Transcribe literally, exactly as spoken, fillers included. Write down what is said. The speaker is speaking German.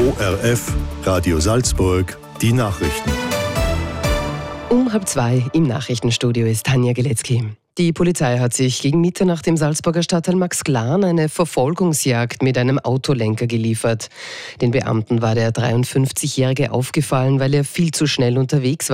O R F, Radio Salzburg, die Nachrichten. Um halb zwei im Nachrichtenstudio ist Tanja Geletzky. Die Polizei hat sich gegen Mitternacht im Salzburger Stadtteil Maxglan eine Verfolgungsjagd mit einem Autolenker geliefert. Den Beamten war der dreiundfünfzigjährige aufgefallen, weil er viel zu schnell unterwegs war.